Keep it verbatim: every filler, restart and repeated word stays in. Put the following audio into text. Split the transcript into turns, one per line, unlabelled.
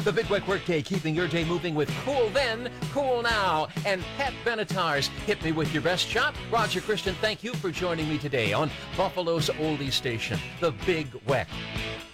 The Big Weck Workday, keeping your day moving with Cool Then, Cool Now, and Pat Benatar's Hit Me With Your Best Shot. Roger Christian, thank you for joining me today on Buffalo's oldie station, The Big Weck.